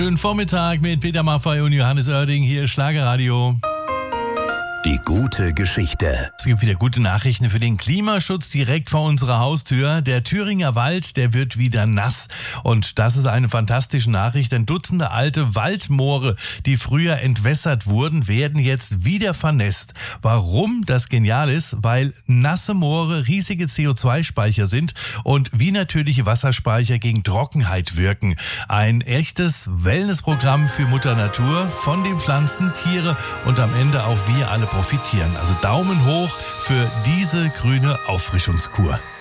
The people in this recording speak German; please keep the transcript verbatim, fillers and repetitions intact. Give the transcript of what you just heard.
Schönen Vormittag mit Peter Maffay und Johannes Oerding, hier Schlagerradio. Die gute Geschichte. Es gibt wieder gute Nachrichten für den Klimaschutz direkt vor unserer Haustür. Der Thüringer Wald, der wird wieder nass. Und das ist eine fantastische Nachricht, denn Dutzende alte Waldmoore, die früher entwässert wurden, werden jetzt wieder vernässt. Warum das genial ist? Weil nasse Moore riesige C O zwei Speicher sind und wie natürliche Wasserspeicher gegen Trockenheit wirken. Ein echtes Wellnessprogramm für Mutter Natur, von den Pflanzen, Tiere und am Ende auch wir alle profitieren. Also Daumen hoch für diese grüne Auffrischungskur.